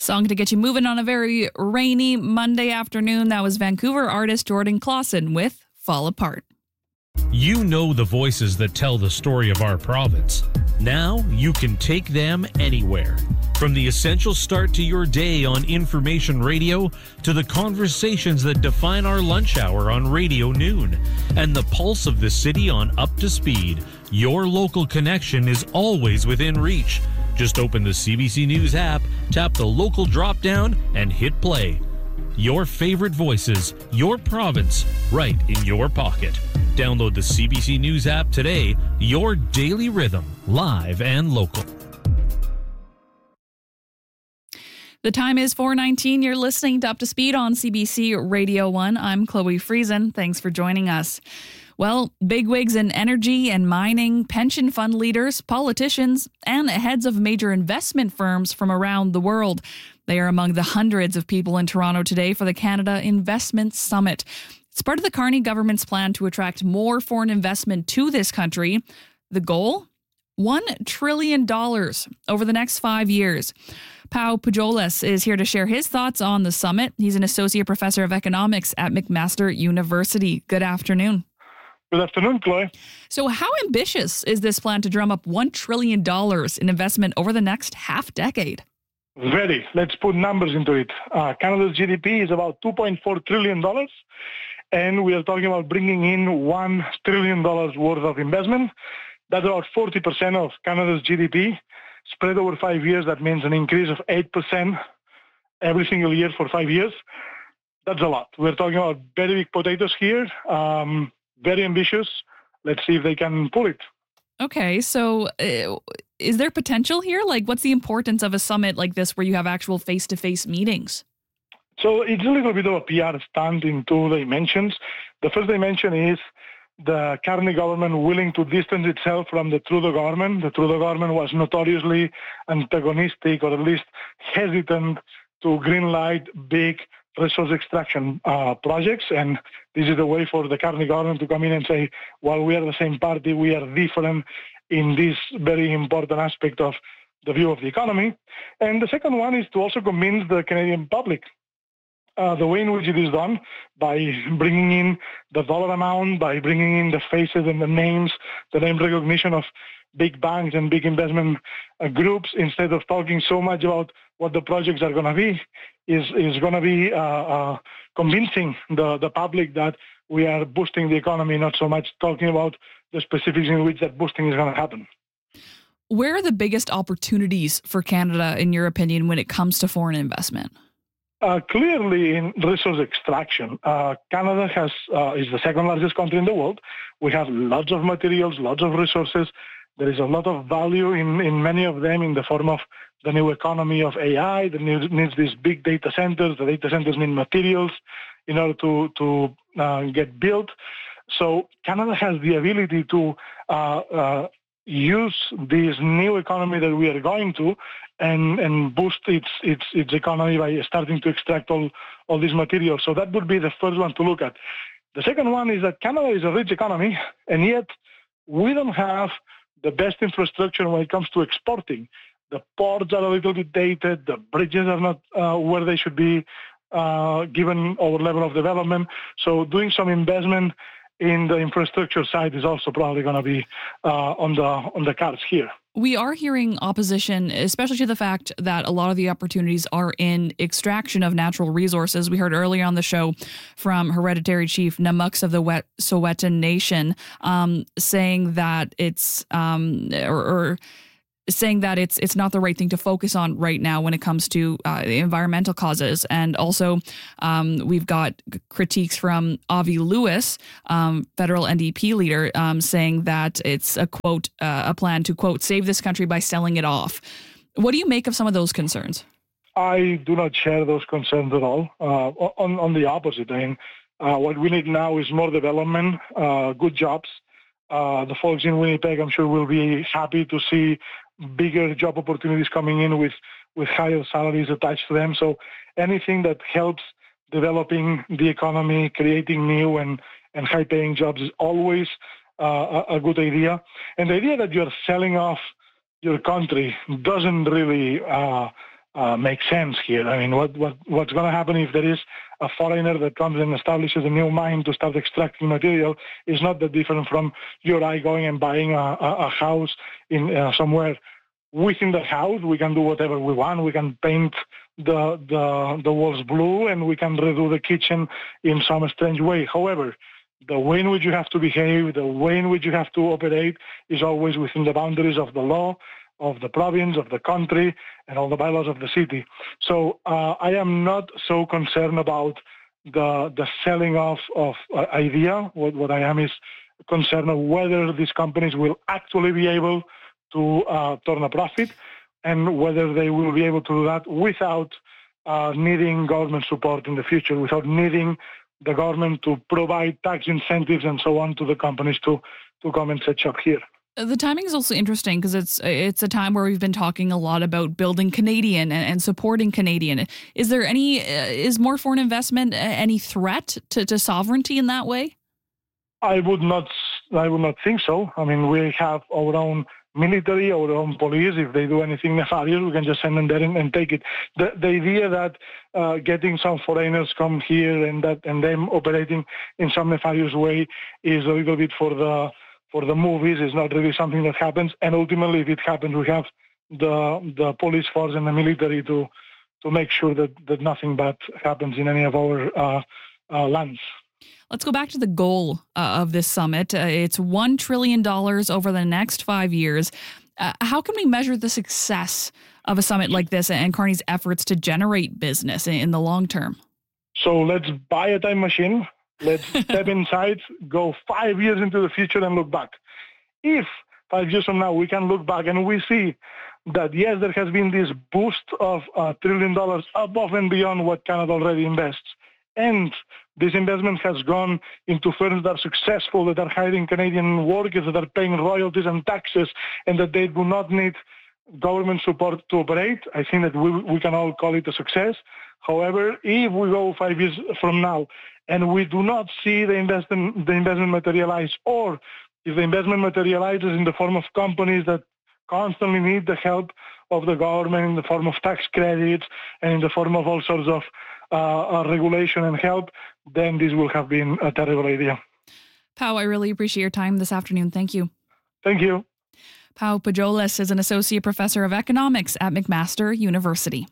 Song to get you moving on a very rainy Monday afternoon. That was Vancouver artist Jordan Clausen with Fall Apart. You know the voices that tell the story of our province. Now you can take them anywhere. From the essential start to your day on Information Radio to the conversations that define our lunch hour on Radio Noon and the pulse of the city on Up to Speed, your local connection is always within reach. Just open the CBC News app, tap the local drop-down, and hit play. Your favorite voices, your province, right in your pocket. Download the CBC News app today, your daily rhythm, live and local. The time is 4:19. You're listening to Up to Speed on CBC Radio 1. I'm Chloe Friesen. Thanks for joining us. Well, bigwigs in energy and mining, pension fund leaders, politicians, and heads of major investment firms from around the world. They are among the hundreds of people in Toronto today for the Canada Investment Summit. It's part of the Carney government's plan to attract more foreign investment to this country. The goal? $1 trillion over the next 5 years. Pau Pujolas is here to share his thoughts on the summit. He's an associate professor of economics at McMaster University. Good afternoon. Good afternoon, Chloe. So how ambitious is this plan to drum up $1 trillion in investment over the next half decade? Very. Let's put numbers into it. Canada's GDP is about $2.4 trillion, and we are talking about bringing in $1 trillion worth of investment. That's about 40% of Canada's GDP. Spread over 5 years, that means an increase of 8% every single year for 5 years. That's a lot. We're talking about very big potatoes here, very ambitious. Let's see if they can pull it. Okay, so is there potential here? Like, what's the importance of a summit like this where you have actual face-to-face meetings? So it's a little bit of a PR stunt in two dimensions. The first dimension is the Carney government willing to distance itself from the Trudeau government. The Trudeau government was notoriously antagonistic, or at least hesitant, to greenlight big resource extraction projects. And this is a way for the Carney government to come in and say, while we are the same party, we are different in this very important aspect of the view of the economy. And the second one is to also convince the Canadian public. The way in which it is done, by bringing in the dollar amount, by bringing in the faces and the names, the name recognition of big banks and big investment groups, instead of talking so much about what the projects are going to be, is going to be convincing the public that we are boosting the economy, not so much talking about the specifics in which that boosting is going to happen. Where are the biggest opportunities for Canada, in your opinion, when it comes to foreign investment? Clearly, in resource extraction, Canada is the second largest country in the world. We have lots of materials, lots of resources. There is a lot of value in many of them in the form of the new economy of AI that needs these big data centers. The data centers need materials in order to get built. So Canada has the ability to use this new economy that we are going to and boost its economy by starting to extract all these materials. So that would be the first one to look at. The second one is that Canada is a rich economy, and yet we don't have the best infrastructure when it comes to exporting. The ports are a little bit dated. The bridges are not where they should be given our level of development. So doing some investment in the infrastructure side is also probably going to be on the cards here. We are hearing opposition, especially to the fact that a lot of the opportunities are in extraction of natural resources. We heard earlier on the show from Hereditary Chief Namuks of the Wet'suwet'en Nation saying that it's saying that it's not the right thing to focus on right now when it comes to environmental causes. And also we've got critiques from Avi Lewis, federal NDP leader, saying that it's a quote, a plan to quote, save this country by selling it off. What do you make of some of those concerns? I do not share those concerns at all. On the opposite, I mean, what we need now is more development, good jobs. The folks in Winnipeg, I'm sure, will be happy to see bigger job opportunities coming in with higher salaries attached to them. So anything that helps developing the economy, creating new and high-paying jobs is always a good idea. And the idea that you're selling off your country doesn't really make sense here. I mean, what's going to happen if there is a foreigner that comes and establishes a new mine to start extracting material is not that different from you or I going and buying a house in somewhere. Within the house, we can do whatever we want. We can paint the walls blue, and we can redo the kitchen in some strange way. However, the way in which you have to behave, the way in which you have to operate is always within the boundaries of the law, of the province, of the country, and all the bylaws of the city. So I am not so concerned about the selling off of idea. What I am is concerned of whether these companies will actually be able to turn a profit, and whether they will be able to do that without needing government support in the future, without needing the government to provide tax incentives and so on to the companies to come and set shop here. The timing is also interesting because it's a time where we've been talking a lot about building Canadian and supporting Canadian. Is more foreign investment any threat to sovereignty in that way? I would not think so. I mean, we have our own military, our own police. If they do anything nefarious, we can just send them there and take it. The idea that getting some foreigners come here and them operating in some nefarious way is a little bit for the movies. Is not really something that happens. And ultimately, if it happens, we have the police force and the military to make sure that nothing bad happens in any of our lands. Let's go back to the goal of this summit. It's $1 trillion over the next 5 years. How can we measure the success of a summit like this and Carney's efforts to generate business in the long term? So let's buy a time machine. Let's step inside, go 5 years into the future and look back. If 5 years from now we can look back and we see that, yes, there has been this boost of $1 trillion above and beyond what Canada already invests, and this investment has gone into firms that are successful, that are hiring Canadian workers, that are paying royalties and taxes, and that they do not need government support to operate. I think that we can all call it a success. However, if we go 5 years from now and we do not see the investment materialize, or if the investment materializes in the form of companies that constantly need the help of the government in the form of tax credits and in the form of all sorts of regulation and help, then this will have been a terrible idea. Pau, I really appreciate your time this afternoon. Thank you. Thank you. Pau Pajoles is an associate professor of economics at McMaster University.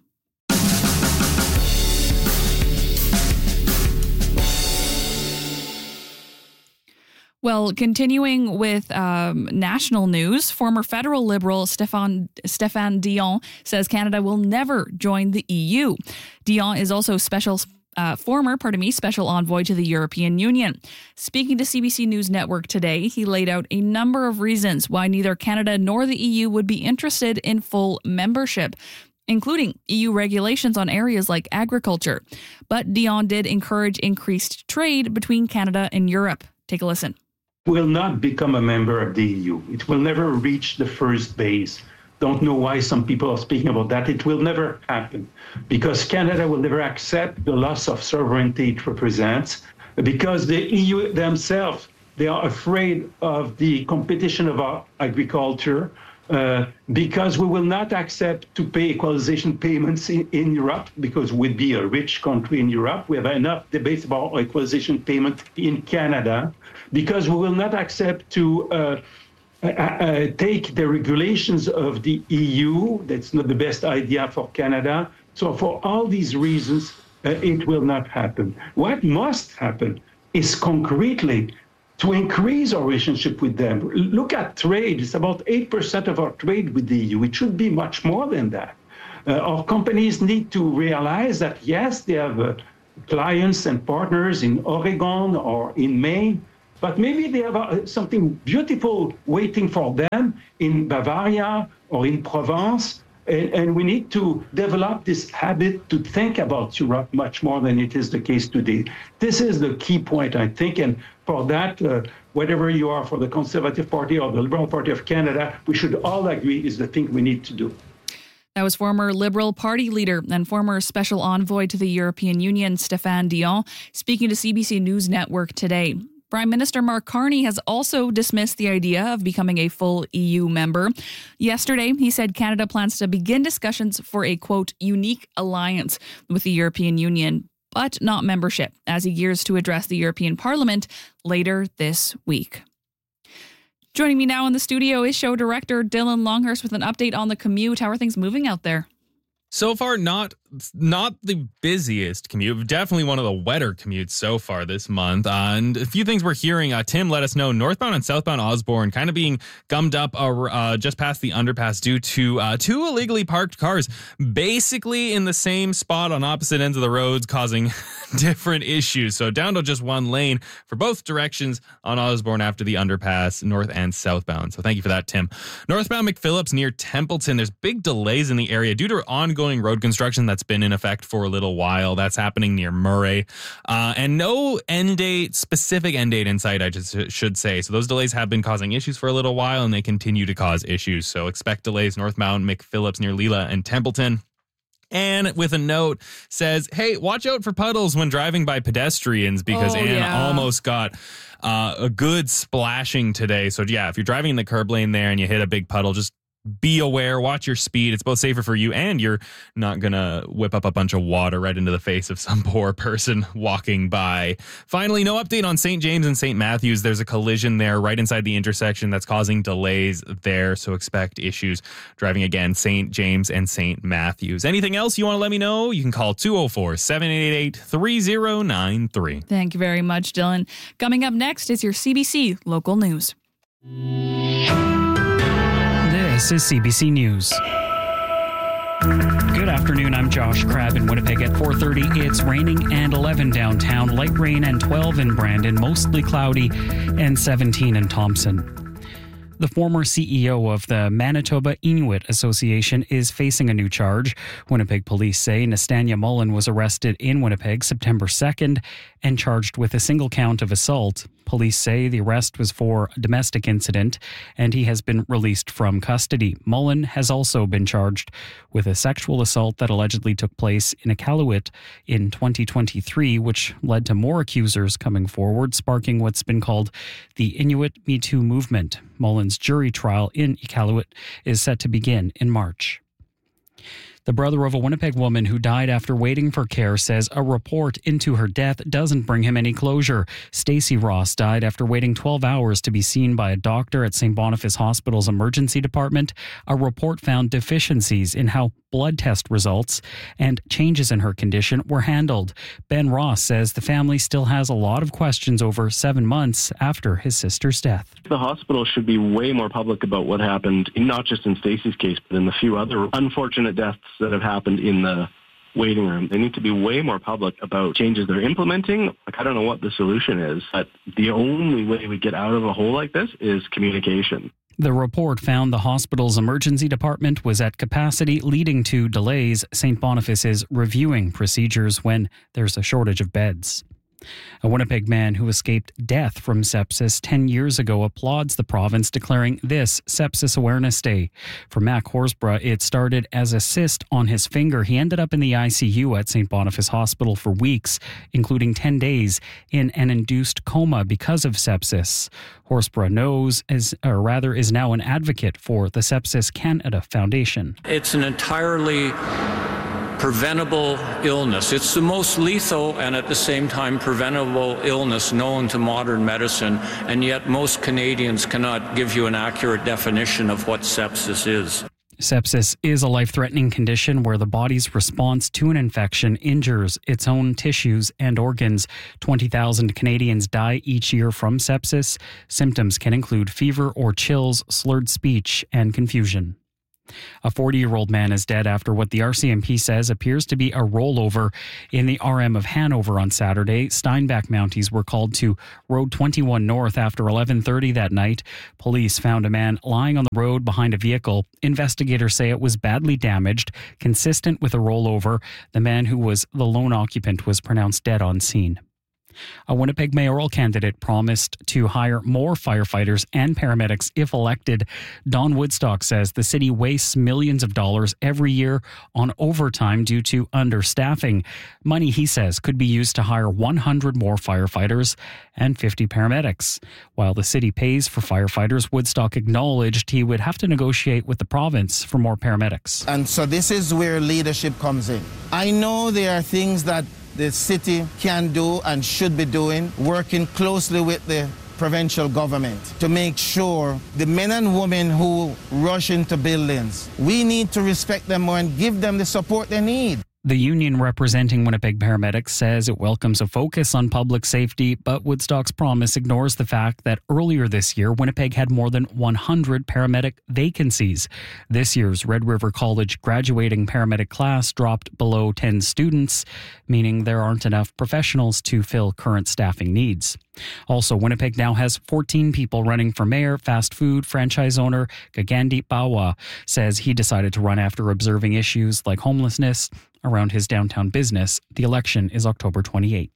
Well, continuing with national news, former federal Liberal Stéphane Dion says Canada will never join the EU. Dion is also former special envoy to the European Union. Speaking to CBC News Network today, he laid out a number of reasons why neither Canada nor the EU would be interested in full membership, including EU regulations on areas like agriculture. But Dion did encourage increased trade between Canada and Europe. Take a listen. Will not become a member of the EU. It will never reach the first base. Don't know why some people are speaking about that. It will never happen because Canada will never accept the loss of sovereignty it represents, because the EU themselves, they are afraid of the competition of our agriculture, because we will not accept to pay equalization payments in Europe, because we'd be a rich country in Europe. We have enough debates about equalization payment in Canada, because we will not accept to take the regulations of the EU. That's not the best idea for Canada. So for all these reasons, it will not happen. What must happen is concretely to increase our relationship with them. Look at trade. It's about 8% of our trade with the EU. It should be much more than that. Our companies need to realize that, yes, they have clients and partners in Oregon or in Maine, but maybe they have something beautiful waiting for them in Bavaria or in Provence. And we need to develop this habit to think about Europe much more than it is the case today. This is the key point, I think. And for that, whatever you are for the Conservative Party or the Liberal Party of Canada, we should all agree is the thing we need to do. That was former Liberal Party leader and former special envoy to the European Union, Stéphane Dion, speaking to CBC News Network today. Prime Minister Mark Carney has also dismissed the idea of becoming a full EU member. Yesterday, he said Canada plans to begin discussions for a, quote, unique alliance with the European Union, but not membership, as he gears to address the European Parliament later this week. Joining me now in the studio is show director Dylan Longhurst with an update on the commute. How are things moving out there? So far, not the busiest commute. Definitely one of the wetter commutes so far this month. And a few things we're hearing. Tim let us know northbound and southbound Osborne kind of being gummed up just past the underpass due to two illegally parked cars, basically in the same spot on opposite ends of the roads, causing different issues. So down to just one lane for both directions on Osborne after the underpass, north and southbound. So thank you for that, Tim. Northbound McPhillips near Templeton. There's big delays in the area due to ongoing road construction that's been in effect for a little while. That's happening near Murray. And no specific end date in sight, I just should say. So those delays have been causing issues for a little while, and they continue to cause issues. So expect delays northbound McPhillips near Leela and Templeton. And with a note says, hey, watch out for puddles when driving by pedestrians, because Anne almost got a good splashing today. So yeah, if you're driving in the curb lane there and you hit a big puddle, just be aware, watch your speed. It's both safer for you and you're not going to whip up a bunch of water right into the face of some poor person walking by. Finally, no update on St. James and St. Matthews. There's a collision there right inside the intersection that's causing delays there. So expect issues driving again, St. James and St. Matthews. Anything else you want to let me know? You can call 204-788-3093. Thank you very much, Dylan. Coming up next is your CBC Local News. This is CBC News. Good afternoon, I'm Josh Crabb in Winnipeg at 4:30. It's raining and 11 downtown, light rain and 12 in Brandon, mostly cloudy, and 17 in Thompson. The former CEO of the Manitoba Inuit Association is facing a new charge. Winnipeg police say Nastania Mullen was arrested in Winnipeg September 2nd and charged with a single count of assault. Police say the arrest was for a domestic incident and he has been released from custody. Mullen has also been charged with a sexual assault that allegedly took place in Iqaluit in 2023, which led to more accusers coming forward, sparking what's been called the Inuit Me Too movement. Mullen's jury trial in Iqaluit is set to begin in March. The brother of a Winnipeg woman who died after waiting for care says a report into her death doesn't bring him any closure. Stacey Ross died after waiting 12 hours to be seen by a doctor at St. Boniface Hospital's emergency department. A report found deficiencies in how blood test results and changes in her condition were handled. Ben Ross says the family still has a lot of questions over 7 months after his sister's death. The hospital should be way more public about what happened, not just in Stacey's case, but in the few other unfortunate deaths that have happened in the waiting room. They need to be way more public about changes they're implementing. I don't know what the solution is, but the only way we get out of a hole like this is communication. The report found the hospital's emergency department was at capacity, leading to delays. St. Boniface is reviewing procedures when there's a shortage of beds. A Winnipeg man who escaped death from sepsis 10 years ago applauds the province, declaring this Sepsis Awareness Day. For Mac Horsburgh, it started as a cyst on his finger. He ended up in the ICU at St. Boniface Hospital for weeks, including 10 days in an induced coma because of sepsis. Horsburgh is now an advocate for the Sepsis Canada Foundation. It's an entirely preventable illness. It's the most lethal and at the same time preventable illness known to modern medicine, and yet most Canadians cannot give you an accurate definition of what sepsis is. Sepsis is a life-threatening condition where the body's response to an infection injures its own tissues and organs. 20,000 Canadians die each year from sepsis. Symptoms can include fever or chills, slurred speech, and confusion. A 40-year-old man is dead after what the RCMP says appears to be a rollover in the RM of Hanover on Saturday. Steinbach Mounties were called to Road 21 North after 11:30 that night. Police found a man lying on the road behind a vehicle. Investigators say it was badly damaged, consistent with a rollover. The man who was the lone occupant was pronounced dead on scene. A Winnipeg mayoral candidate promised to hire more firefighters and paramedics if elected. Don Woodstock says the city wastes millions of dollars every year on overtime due to understaffing. Money, he says, could be used to hire 100 more firefighters and 50 paramedics. While the city pays for firefighters, Woodstock acknowledged he would have to negotiate with the province for more paramedics. And so this is where leadership comes in. I know there are things that the city can do and should be doing, working closely with the provincial government to make sure the men and women who rush into buildings, we need to respect them more and give them the support they need. The union representing Winnipeg paramedics says it welcomes a focus on public safety, but Woodstock's promise ignores the fact that earlier this year, Winnipeg had more than 100 paramedic vacancies. This year's Red River College graduating paramedic class dropped below 10 students, meaning there aren't enough professionals to fill current staffing needs. Also, Winnipeg now has 14 people running for mayor. Fast food franchise owner Gagandeep Bawa says he decided to run after observing issues like homelessness around his downtown business. The election is October 28th.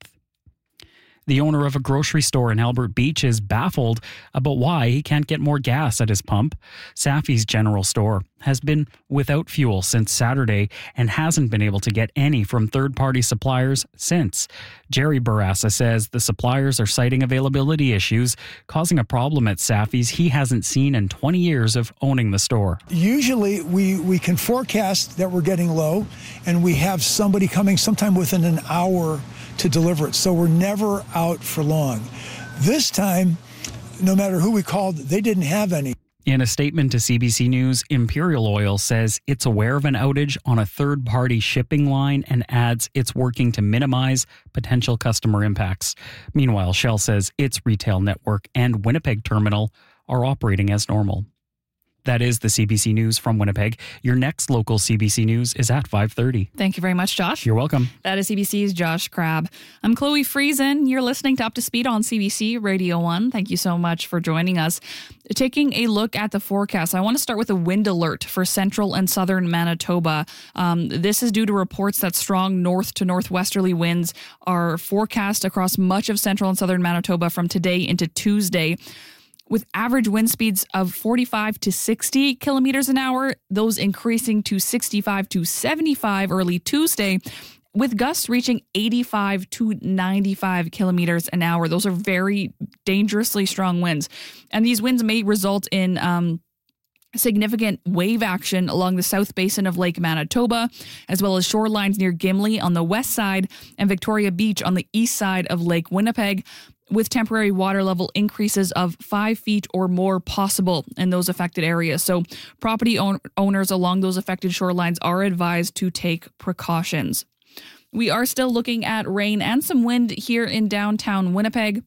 The owner of a grocery store in Albert Beach is baffled about why he can't get more gas at his pump. Safi's General Store has been without fuel since Saturday and hasn't been able to get any from third-party suppliers since. Jerry Barassa says the suppliers are citing availability issues, causing a problem at Safi's he hasn't seen in 20 years of owning the store. Usually we can forecast that we're getting low, and we have somebody coming sometime within an hour to deliver it. So we're never out for long. This time, no matter who we called, they didn't have any. In a statement to CBC News, Imperial Oil says it's aware of an outage on a third-party shipping line and adds it's working to minimize potential customer impacts. Meanwhile, Shell says its retail network and Winnipeg terminal are operating as normal. That is the CBC News from Winnipeg. Your next local CBC News is at 5:30. Thank you very much, Josh. You're welcome. That is CBC's Josh Crabb. I'm Chloe Friesen. You're listening to Up to Speed on CBC Radio 1. Thank you so much for joining us. Taking a look at the forecast, I want to start with a wind alert for central and southern Manitoba. This is due to reports that strong north to northwesterly winds are forecast across much of central and southern Manitoba from today into Tuesday. With average wind speeds of 45 to 60 kilometers an hour, those increasing to 65 to 75 early Tuesday, with gusts reaching 85 to 95 kilometers an hour. Those are very dangerously strong winds. And these winds may result in significant wave action along the south basin of Lake Manitoba, as well as shorelines near Gimli on the west side and Victoria Beach on the east side of Lake Winnipeg, with temporary water level increases of 5 feet or more possible in those affected areas. So property owners along those affected shorelines are advised to take precautions. We are still looking at rain and some wind here in downtown Winnipeg.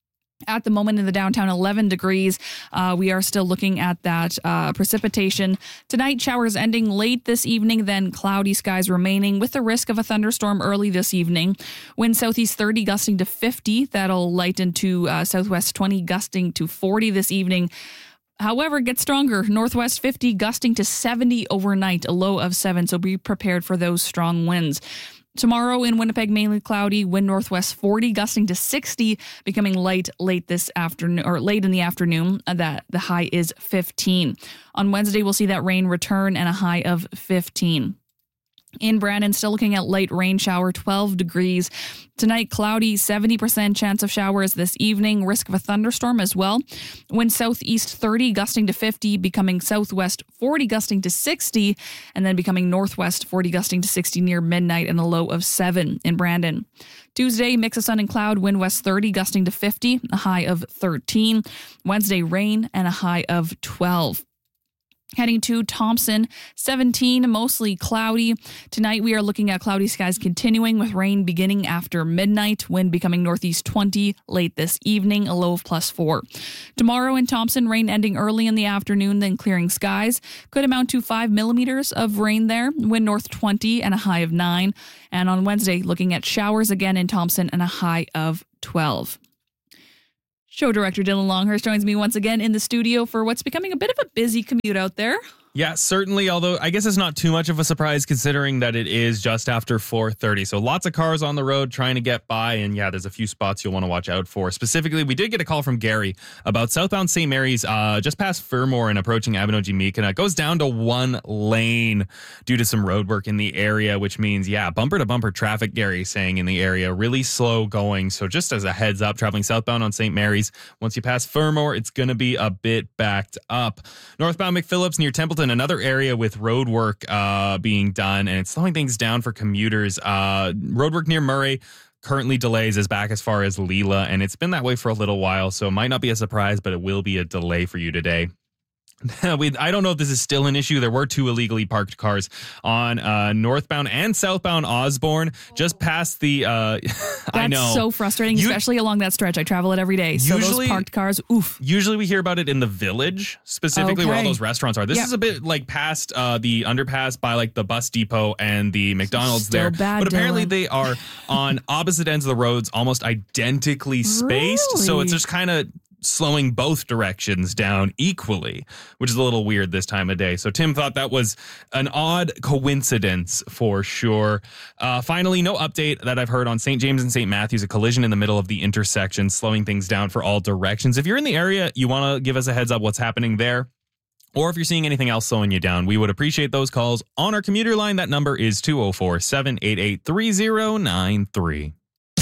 At the moment in the downtown, 11 degrees. We are still looking at that precipitation. Tonight, showers ending late this evening, then cloudy skies remaining with the risk of a thunderstorm early this evening. Wind southeast 30 gusting to 50. That'll lighten to southwest 20 gusting to 40 this evening. However, get stronger. Northwest 50 gusting to 70 overnight, a low of 7. So be prepared for those strong winds. Tomorrow in Winnipeg, mainly cloudy, wind northwest 40, gusting to 60, becoming light late this afternoon or late in the afternoon. That the high is 15. On Wednesday, we'll see that rain return and a high of 15. In Brandon, still looking at light rain shower, 12 degrees. Tonight, cloudy, 70% chance of showers this evening. Risk of a thunderstorm as well. Wind southeast 30, gusting to 50, becoming southwest 40, gusting to 60, and then becoming northwest 40, gusting to 60 near midnight and a low of 7 in Brandon. Tuesday, mix of sun and cloud, wind west 30, gusting to 50, a high of 13. Wednesday, rain and a high of 12. Heading to Thompson, 17, mostly cloudy. Tonight, we are looking at cloudy skies continuing with rain beginning after midnight, wind becoming northeast 20 late this evening, a low of +4. Tomorrow in Thompson, rain ending early in the afternoon, then clearing skies. Could amount to 5 millimeters of rain there, wind north 20 and a high of 9. And on Wednesday, looking at showers again in Thompson and a high of 12. Show director Dylan Longhurst joins me once again in the studio for what's becoming a bit of a busy commute out there. Yeah, certainly, although I guess it's not too much of a surprise considering that it is just after 4:30. So lots of cars on the road trying to get by, and yeah, there's a few spots you'll want to watch out for. Specifically, we did get a call from Gary about southbound St. Mary's just past Fermor and approaching Abinogi-Meekina. It goes down to one lane due to some road work in the area, which means, yeah, bumper-to-bumper traffic, Gary saying, in the area. Really slow going. So just as a heads up, traveling southbound on St. Mary's, once you pass Fermor, it's going to be a bit backed up. Northbound McPhillips near Templeton, another area with road work being done, and it's slowing things down for commuters. Road work near Murray currently delays is back as far as Leela, and it's been that way for a little while, so it might not be a surprise, but it will be a delay for you today. I don't know if this is still an issue. There were 2 illegally parked cars on northbound and southbound Osborne, just past the. I know. That's so frustrating, especially along that stretch. I travel it every day. So those parked cars, oof. Usually we hear about it in the Village, specifically where all those restaurants are. This is a bit like past the underpass by like the bus depot and the McDonald's still there. Bad, but apparently Dylan. They are on opposite ends of the roads, almost identically spaced. Really? So it's just kind of slowing both directions down equally, which is a little weird this time of day. So Tim thought that was an odd coincidence for sure. Finally, no update that I've heard on St. James and St. Matthews, a collision in the middle of the intersection, slowing things down for all directions. If you're in the area, you want to give us a heads up what's happening there. Or if you're seeing anything else slowing you down, we would appreciate those calls on our commuter line. That number is 204-788-3093.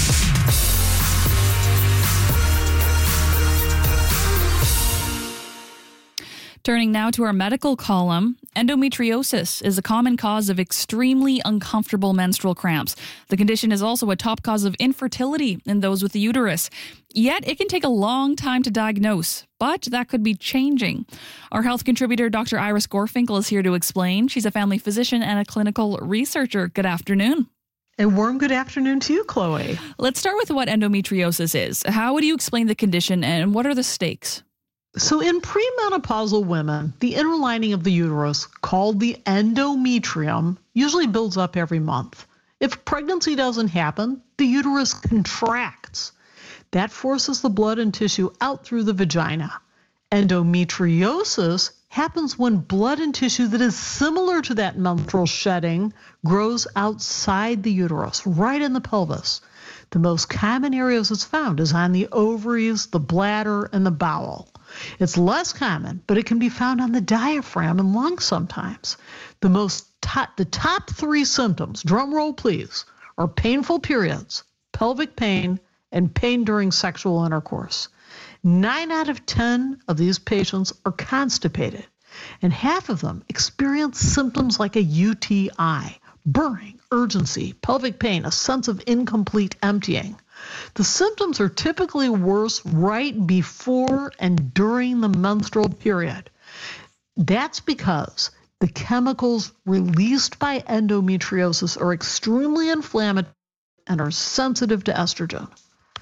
Turning now to our medical column, endometriosis is a common cause of extremely uncomfortable menstrual cramps. The condition is also a top cause of infertility in those with the uterus. Yet it can take a long time to diagnose, but that could be changing. Our health contributor, Dr. Iris Gorfinkel, is here to explain. She's a family physician and a clinical researcher. Good afternoon. A warm good afternoon to you, Chloe. Let's start with what endometriosis is. How would you explain the condition and what are the stakes? So in premenopausal women, the inner lining of the uterus, called the endometrium, usually builds up every month. If pregnancy doesn't happen, the uterus contracts. That forces the blood and tissue out through the vagina. Endometriosis happens when blood and tissue that is similar to that menstrual shedding grows outside the uterus, right in the pelvis. The most common areas it's found is on the ovaries, the bladder, and the bowel. It's less common, but it can be found on the diaphragm and lungs sometimes. The top 3 symptoms, drum roll please, are painful periods, pelvic pain, and pain during sexual intercourse. 9 out of 10 of these patients are constipated, and half of them experience symptoms like a UTI, burning, urgency, pelvic pain, a sense of incomplete emptying. The symptoms are typically worse right before and during the menstrual period. That's because the chemicals released by endometriosis are extremely inflammatory and are sensitive to estrogen.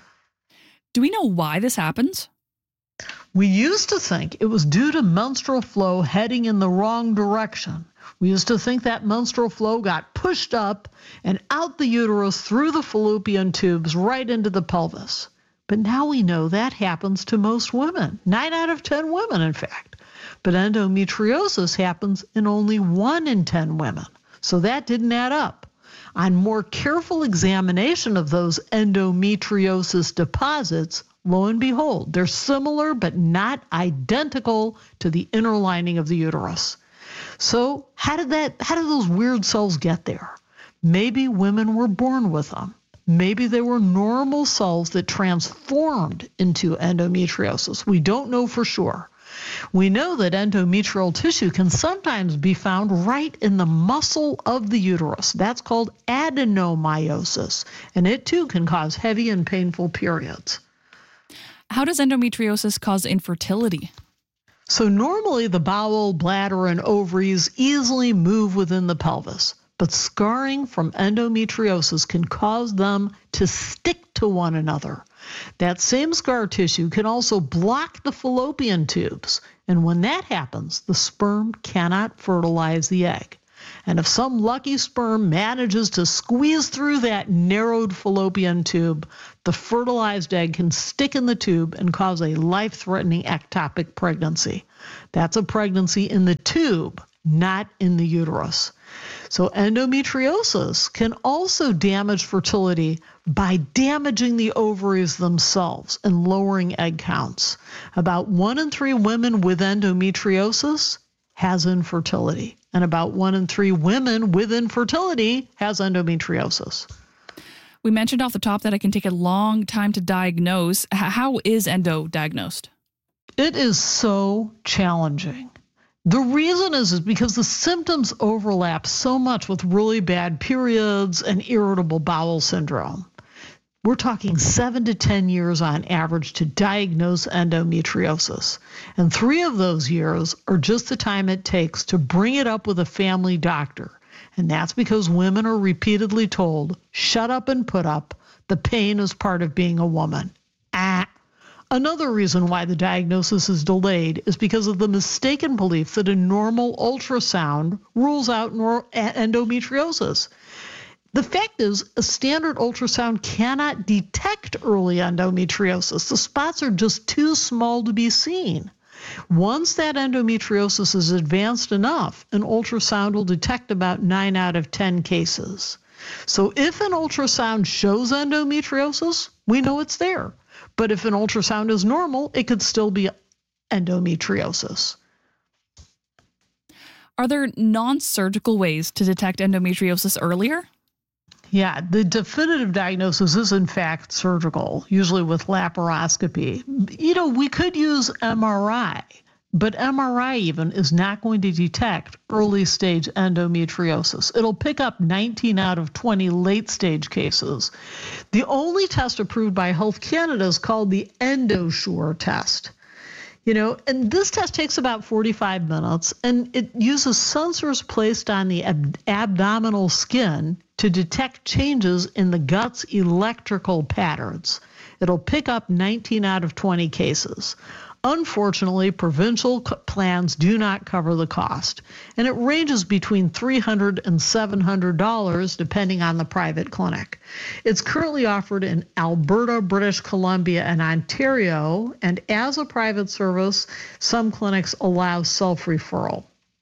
Do we know why this happens? We used to think it was due to menstrual flow heading in the wrong direction. We used to think that menstrual flow got pushed up and out the uterus through the fallopian tubes right into the pelvis. But now we know that happens to most women, 9 out of 10 women, in fact. But endometriosis happens in only 1 in 10 women. So that didn't add up. On more careful examination of those endometriosis deposits, lo and behold, they're similar but not identical to the inner lining of the uterus. So how did those weird cells get there? Maybe women were born with them. Maybe they were normal cells that transformed into endometriosis. We don't know for sure. We know that endometrial tissue can sometimes be found right in the muscle of the uterus. That's called adenomyosis, and it too can cause heavy and painful periods. How does endometriosis cause infertility? So normally the bowel, bladder, and ovaries easily move within the pelvis, but scarring from endometriosis can cause them to stick to one another. That same scar tissue can also block the fallopian tubes, and when that happens, the sperm cannot fertilize the egg. And if some lucky sperm manages to squeeze through that narrowed fallopian tube, the fertilized egg can stick in the tube and cause a life-threatening ectopic pregnancy. That's a pregnancy in the tube not in the uterus. So endometriosis can also damage fertility by damaging the ovaries themselves and lowering egg counts. About 1 in 3 women with endometriosis has infertility, and about 1 in 3 women with infertility has endometriosis. We mentioned off the top that it can take a long time to diagnose. How is endo diagnosed? It is so challenging. The reason is because the symptoms overlap so much with really bad periods and irritable bowel syndrome. We're talking 7 to 10 years on average to diagnose endometriosis. And 3 of those years are just the time it takes to bring it up with a family doctor. And that's because women are repeatedly told, shut up and put up. The pain is part of being a woman. Another reason why the diagnosis is delayed is because of the mistaken belief that a normal ultrasound rules out endometriosis. The fact is, a standard ultrasound cannot detect early endometriosis. The spots are just too small to be seen. Once that endometriosis is advanced enough, an ultrasound will detect about 9 out of 10 cases. So if an ultrasound shows endometriosis, we know it's there. But if an ultrasound is normal, it could still be endometriosis. Are there non-surgical ways to detect endometriosis earlier? Yeah, the definitive diagnosis is in fact surgical, usually with laparoscopy. We could use MRI, but MRI even is not going to detect early stage endometriosis. It'll pick up 19 out of 20 late stage cases. The only test approved by Health Canada is called the EndoSure test. And this test takes about 45 minutes, and it uses sensors placed on the abdominal skin to detect changes in the gut's electrical patterns. It'll pick up 19 out of 20 cases. Unfortunately, provincial plans do not cover the cost, and it ranges between $300 and $700 depending on the private clinic. It's currently offered in Alberta, British Columbia, and Ontario, and as a private service, some clinics allow self-referral.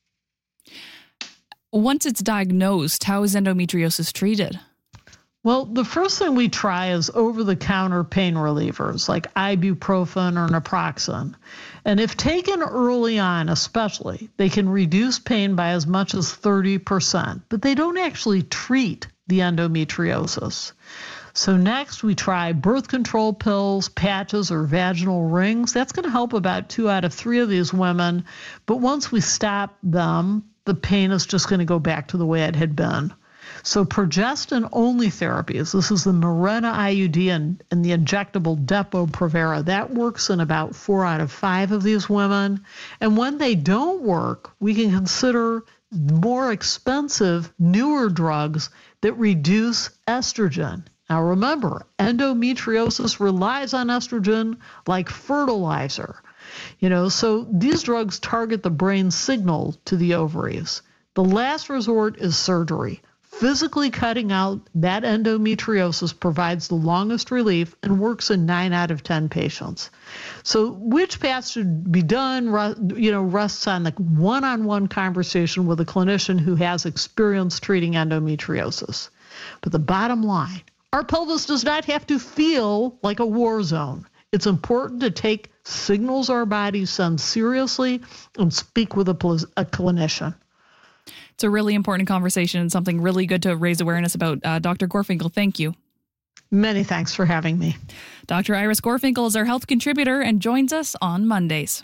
Once it's diagnosed, how is endometriosis treated? Well, the first thing we try is over-the-counter pain relievers like ibuprofen or naproxen. And if taken early on especially, they can reduce pain by as much as 30%, but they don't actually treat the endometriosis. So next we try birth control pills, patches, or vaginal rings. That's going to help about 2 out of 3 of these women. But once we stop them, the pain is just going to go back to the way it had been. So progestin-only therapies, this is the Mirena IUD and the injectable Depo-Provera, that works in about 4 out of 5 of these women. And when they don't work, we can consider more expensive, newer drugs that reduce estrogen. Now remember, endometriosis relies on estrogen like fertilizer. So these drugs target the brain signal to the ovaries. The last resort is surgery. Physically cutting out that endometriosis provides the longest relief and works in 9 out of 10 patients. So which path should be done, rests on the one-on-one conversation with a clinician who has experience treating endometriosis. But the bottom line, our pelvis does not have to feel like a war zone. It's important to take signals our bodies send seriously and speak with a clinician. It's a really important conversation and something really good to raise awareness about. Dr. Gorfinkel, thank you. Many thanks for having me. Dr. Iris Gorfinkel is our health contributor and joins us on Mondays.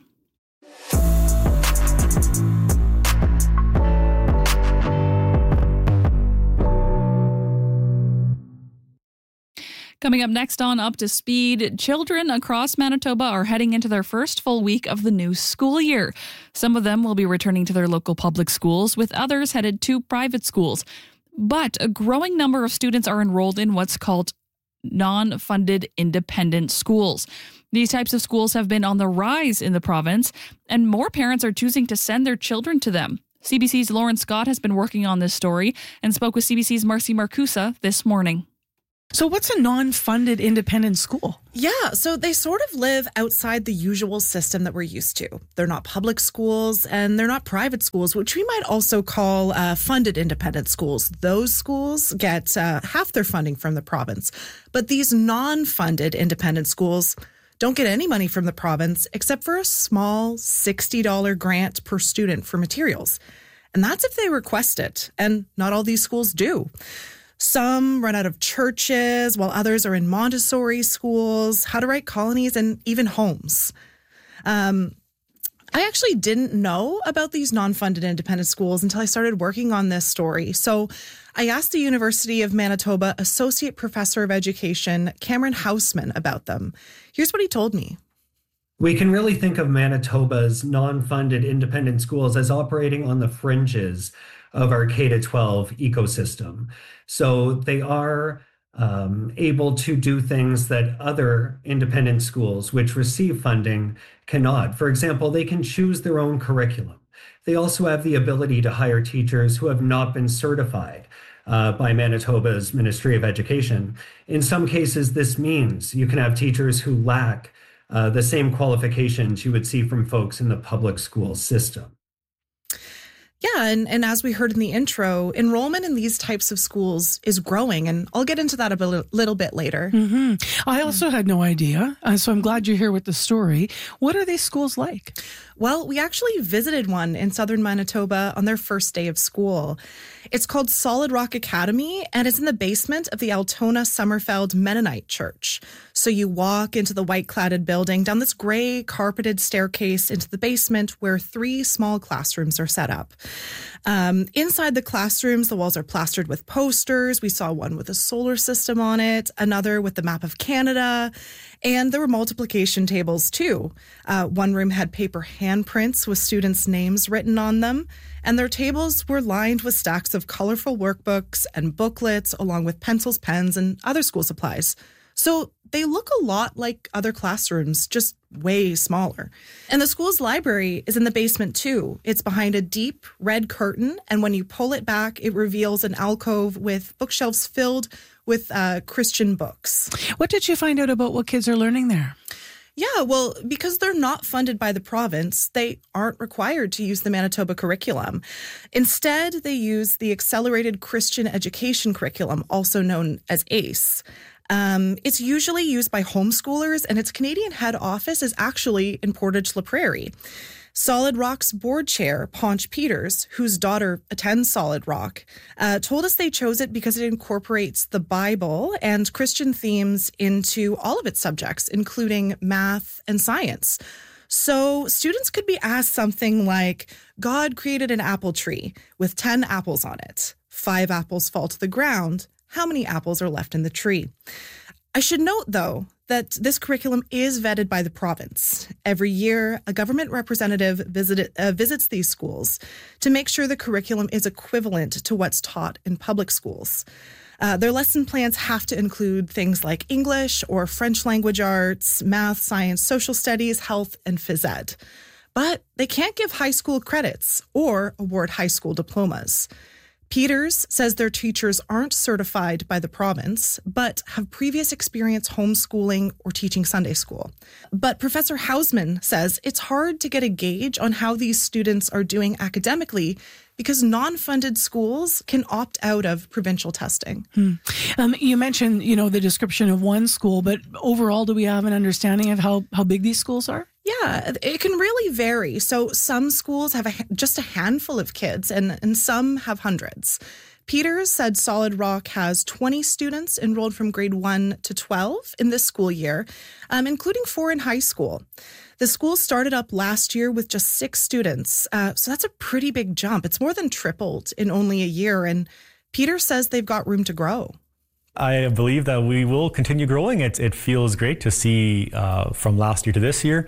Coming up next on Up to Speed, children across Manitoba are heading into their first full week of the new school year. Some of them will be returning to their local public schools, with others headed to private schools. But a growing number of students are enrolled in what's called non-funded independent schools. These types of schools have been on the rise in the province, and more parents are choosing to send their children to them. CBC's Lauren Scott has been working on this story and spoke with CBC's Marcy Marcusa this morning. So what's a non-funded independent school? Yeah, so they sort of live outside the usual system that we're used to. They're not public schools and they're not private schools, which we might also call funded independent schools. Those schools get half their funding from the province. But these non-funded independent schools don't get any money from the province except for a small $60 grant per student for materials. And that's if they request it. And not all these schools do. Some run out of churches, while others are in Montessori schools, how-to-write colonies, and even homes. I actually didn't know about these non-funded independent schools until I started working on this story. So I asked the University of Manitoba Associate Professor of Education, Cameron Hausman, about them. Here's what he told me. We can really think of Manitoba's non-funded independent schools as operating on the fringes of our K-12 ecosystem. So they are able to do things that other independent schools, which receive funding, cannot. For example, they can choose their own curriculum. They also have the ability to hire teachers who have not been certified by Manitoba's Ministry of Education. In some cases, this means you can have teachers who lack the same qualifications you would see from folks in the public school system. Yeah, and as we heard in the intro, enrollment in these types of schools is growing, and I'll get into that a little bit later. Mm-hmm. I also had no idea, so I'm glad you're here with the story. What are these schools like? Well, we actually visited one in southern Manitoba on their first day of school. It's called Solid Rock Academy, and it's in the basement of the Altona Summerfeld Mennonite Church. So you walk into the white-cladded building, down this gray carpeted staircase into the basement where 3 small classrooms are set up. Inside the classrooms, the walls are plastered with posters. We saw one with a solar system on it, another with the map of Canada, and there were multiplication tables too. One room had paper handprints with students' names written on them, and their tables were lined with stacks of colorful workbooks and booklets, along with pencils, pens, and other school supplies. So they look a lot like other classrooms, just way smaller. And the school's library is in the basement too. It's behind a deep red curtain, and when you pull it back, it reveals an alcove with bookshelves filled with Christian books. What did you find out about what kids are learning there? Yeah, well, because they're not funded by the province, they aren't required to use the Manitoba curriculum. Instead, they use the Accelerated Christian Education Curriculum, also known as ACE. It's usually used by homeschoolers, and its Canadian head office is actually in Portage la Prairie. Solid Rock's board chair, Ponch Peters, whose daughter attends Solid Rock, told us they chose it because it incorporates the Bible and Christian themes into all of its subjects, including math and science. So students could be asked something like, God created an apple tree with 10 apples on it. 5 apples fall to the ground. How many apples are left in the tree? I should note, though, that this curriculum is vetted by the province. Every year, a government representative visits these schools to make sure the curriculum is equivalent to what's taught in public schools. Their lesson plans have to include things like English or French language arts, math, science, social studies, health, and phys ed. But they can't give high school credits or award high school diplomas. Peters says their teachers aren't certified by the province, but have previous experience homeschooling or teaching Sunday school. But Professor Hausman says it's hard to get a gauge on how these students are doing academically because non-funded schools can opt out of provincial testing. You mentioned, the description of one school, but overall, do we have an understanding of how big these schools are? Yeah, it can really vary. So some schools have just a handful of kids and some have hundreds. Peters said Solid Rock has 20 students enrolled from grade 1 to 12 in this school year, including 4 in high school. The school started up last year with just 6 students, so that's a pretty big jump. It's more than tripled in only a year, and Peters says they've got room to grow. I believe that we will continue growing. It feels great to see from last year to this year.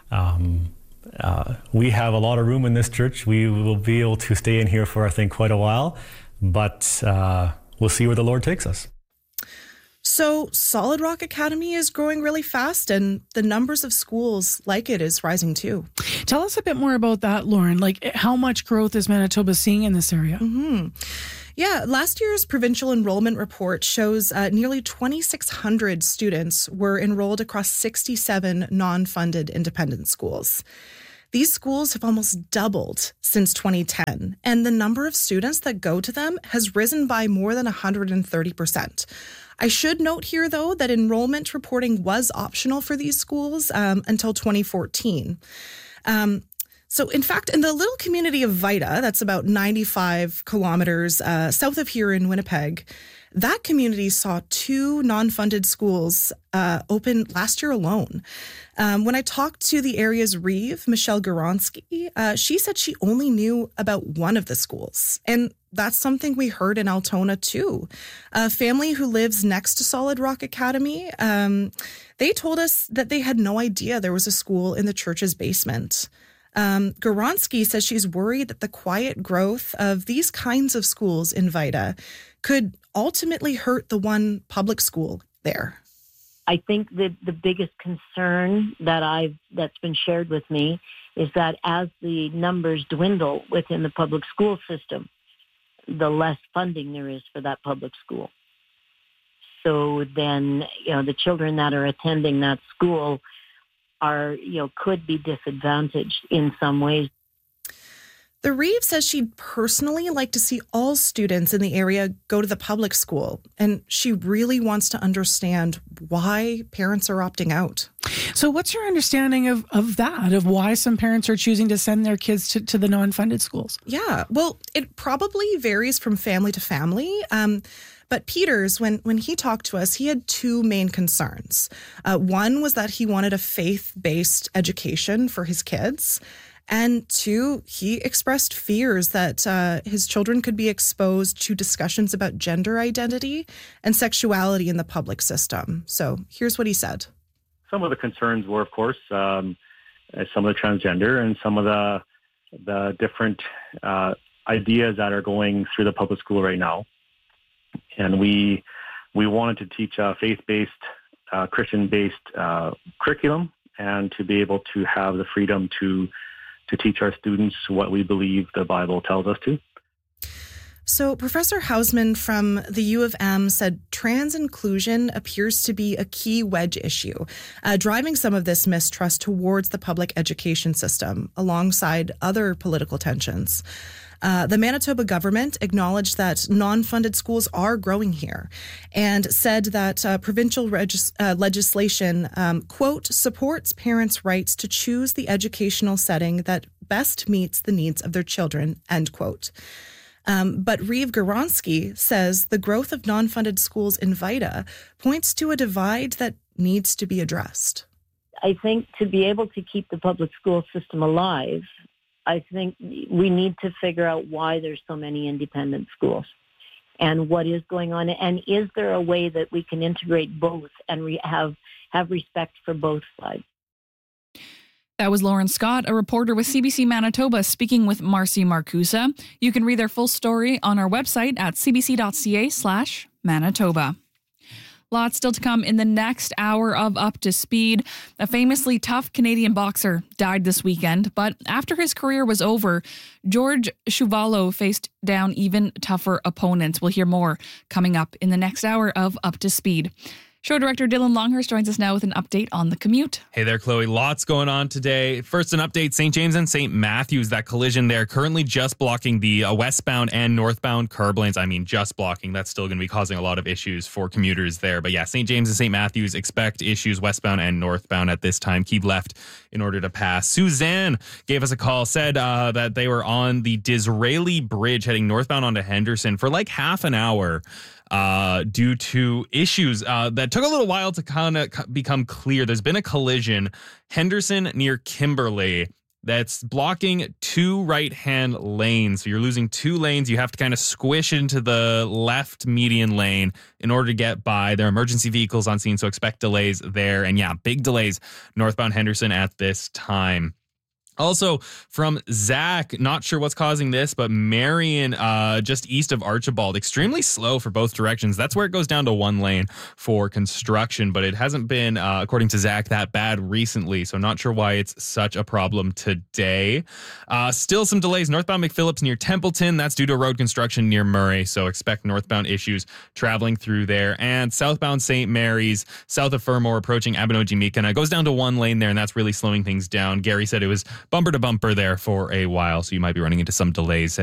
We have a lot of room in this church. We will be able to stay in here for, I think, quite a while, but we'll see where the Lord takes us. So Solid Rock Academy is growing really fast, and the numbers of schools like it is rising too. Tell us a bit more about that, Lauren. Like, how much growth is Manitoba seeing in this area? Yeah, last year's provincial enrollment report shows nearly 2,600 students were enrolled across 67 non-funded independent schools. These schools have almost doubled since 2010, and the number of students that go to them has risen by more than 130%. I should note here, though, that enrollment reporting was optional for these schools until 2014. So, in fact, in the little community of Vida, that's about 95 kilometers south of here in Winnipeg, that community saw 2 non-funded schools open last year alone. When I talked to the area's Reeve, Michelle Goronsky, she said she only knew about one of the schools. And that's something we heard in Altona, too. A family who lives next to Solid Rock Academy, they told us that they had no idea there was a school in the church's basement. Goronsky says she's worried that the quiet growth of these kinds of schools in Vida could ultimately hurt the one public school there. I think that the biggest concern that's been shared with me is that as the numbers dwindle within the public school system, the less funding there is for that public school. So then, the children that are attending that school are, could be disadvantaged in some ways. The Reeve says she'd personally like to see all students in the area go to the public school, and she really wants to understand why parents are opting out. So what's your understanding of that, of why some parents are choosing to send their kids to the non-funded schools? Yeah, well, it probably varies from family to family. But Peters, when he talked to us, he had 2 main concerns. One was that he wanted a faith-based education for his kids. And 2, he expressed fears that his children could be exposed to discussions about gender identity and sexuality in the public system. So here's what he said. Some of the concerns were, of course, some of the transgender and some of the different ideas that are going through the public school right now. And we wanted to teach a faith-based, Christian-based curriculum, and to be able to have the freedom to teach our students what we believe the Bible tells us to. So Professor Hausman from the U of M said trans inclusion appears to be a key wedge issue, driving some of this mistrust towards the public education system alongside other political tensions. The Manitoba government acknowledged that non-funded schools are growing here and said that provincial legislation, quote, supports parents' rights to choose the educational setting that best meets the needs of their children, end quote. But Reeve Goronsky says the growth of non-funded schools in Vida points to a divide that needs to be addressed. I think to be able to keep the public school system alive, I think we need to figure out why there's so many independent schools and what is going on. And is there a way that we can integrate both and have respect for both sides? That was Lauren Scott, a reporter with CBC Manitoba, speaking with Marcy Marcusa. You can read their full story on our website at cbc.ca/Manitoba. Lots still to come in the next hour of Up to Speed. A famously tough Canadian boxer died this weekend, but after his career was over, George Chuvalo faced down even tougher opponents. We'll hear more coming up in the next hour of Up to Speed. Show director Dylan Longhurst joins us now with an update on the commute. Hey there, Chloe. Lots going on today. First, an update. St. James and St. Matthews, that collision there, currently just blocking the westbound and northbound curb lanes. I mean, just blocking. That's still going to be causing a lot of issues for commuters there. But yeah, St. James and St. Matthews expect issues westbound and northbound at this time. Keep left in order to pass. Suzanne gave us a call, said that they were on the Disraeli Bridge heading northbound onto Henderson for like half an hour. Due to issues that took a little while to kind of become clear. There's been a collision, Henderson near Kimberley, that's blocking 2 right-hand lanes. So you're losing 2 lanes. You have to kind of squish into the left median lane in order to get by. There are emergency vehicles on scene, so expect delays there. And yeah, big delays northbound Henderson at this time. Also from Zach, not sure what's causing this, but Marion, just east of Archibald, extremely slow for both directions. That's where it goes down to one lane for construction, but it hasn't been, according to Zach, that bad recently. So not sure why it's such a problem today. Still some delays northbound McPhillips near Templeton. That's due to road construction near Murray. So expect northbound issues traveling through there. And southbound St. Mary's, south of Fermor, approaching Abinogi-Mikana, goes down to one lane there, and that's really slowing things down. Gary said it was bumper to bumper there for a while, so you might be running into some delays